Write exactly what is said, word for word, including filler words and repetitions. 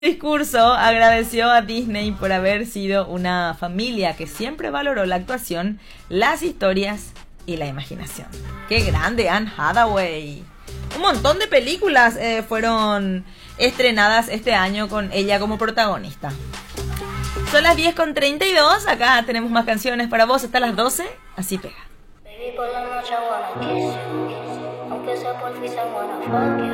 Discurso agradeció a Disney por haber sido una familia que siempre valoró la actuación, las historias y la imaginación. ¡Qué grande Anne Hathaway! Un montón de películas eh, fueron estrenadas este año con ella como protagonista. Son las diez con treinta y dos, acá tenemos más canciones para vos hasta las doce, así pega. Baby, por la noche I wanna kiss you, aunque sea por FaceTime, wanna fuck you.